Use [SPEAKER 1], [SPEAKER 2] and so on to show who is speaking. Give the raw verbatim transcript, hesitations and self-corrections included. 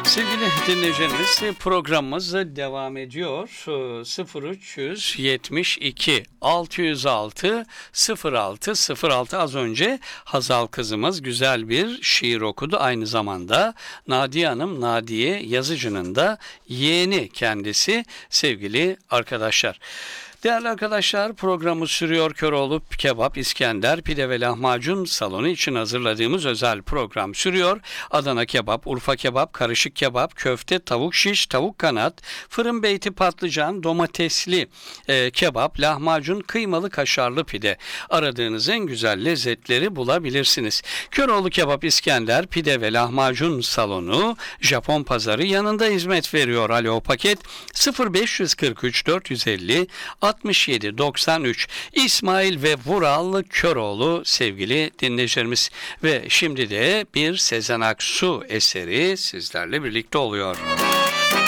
[SPEAKER 1] Sevgili dinleyicilerimiz, programımız devam ediyor. sıfır üç yetmiş iki altı yüz altı sıfır altı sıfır altı az önce Hazal kızımız güzel bir şiir okudu. Aynı zamanda Nadiye Hanım, Nadiye Yazıcı'nın da yeğeni kendisi sevgili arkadaşlar. Değerli arkadaşlar, programı sürüyor. Köroğlu Kebap, İskender, Pide ve Lahmacun salonu için hazırladığımız özel program sürüyor. Adana kebap, Urfa kebap, karışık kebap, köfte, tavuk şiş, tavuk kanat, fırın beyti patlıcan, domatesli e, kebap, lahmacun, kıymalı kaşarlı pide. Aradığınız en güzel lezzetleri bulabilirsiniz. Köroğlu Kebap, İskender, Pide ve Lahmacun salonu Japon pazarı yanında hizmet veriyor. Alo paket sıfır beş kırk üç dört yüz elli altmış yedi doksan üç. İsmail ve Vural Köroğlu sevgili dinleyicilerimiz. Ve şimdi de bir Sezen Aksu eseri sizlerle birlikte oluyor.